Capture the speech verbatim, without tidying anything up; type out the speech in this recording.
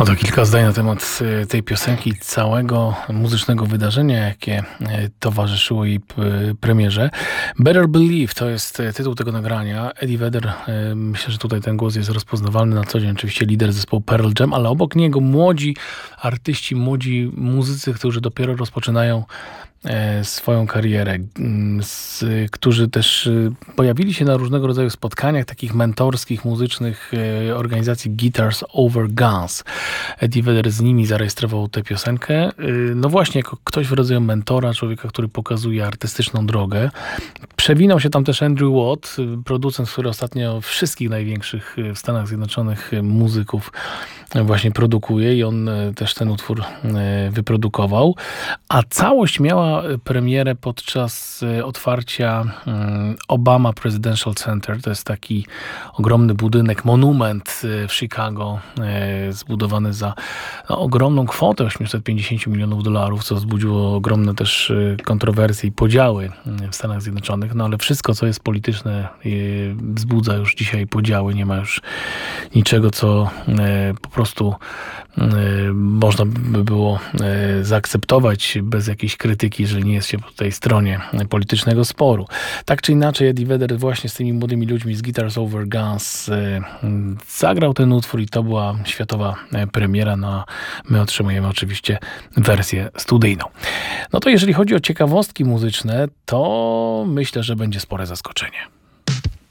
Oto kilka zdań na temat tej piosenki i całego muzycznego wydarzenia, jakie towarzyszyło jej premierze. Better Believe to jest tytuł tego nagrania. Eddie Vedder, myślę, że tutaj ten głos jest rozpoznawalny na co dzień. Oczywiście lider zespołu Pearl Jam, ale obok niego młodzi artyści, młodzi muzycy, którzy dopiero rozpoczynają swoją karierę, z, którzy też pojawili się na różnego rodzaju spotkaniach takich mentorskich, muzycznych organizacji Guitars Over Guns. Eddie Vedder z nimi zarejestrował tę piosenkę. No właśnie, jako ktoś w rodzaju mentora, człowieka, który pokazuje artystyczną drogę. Przewinął się tam też Andrew Watt, producent, który ostatnio wszystkich największych w Stanach Zjednoczonych muzyków właśnie produkuje i on też ten utwór wyprodukował. A całość miała premierę podczas otwarcia Obama Presidential Center. To jest taki ogromny budynek, monument w Chicago, zbudowany za no, ogromną kwotę osiemset pięćdziesiąt milionów dolarów, co wzbudziło ogromne też kontrowersje i podziały w Stanach Zjednoczonych. No ale wszystko, co jest polityczne, wzbudza już dzisiaj podziały. Nie ma już niczego, co po prostu można by było zaakceptować bez jakiejś krytyki, jeżeli nie jest się po tej stronie politycznego sporu. Tak czy inaczej, Eddie Vedder właśnie z tymi młodymi ludźmi z Guitars Over Guns zagrał ten utwór i to była światowa premiera. No, my otrzymujemy oczywiście wersję studyjną. No to jeżeli chodzi o ciekawostki muzyczne, to myślę, że będzie spore zaskoczenie.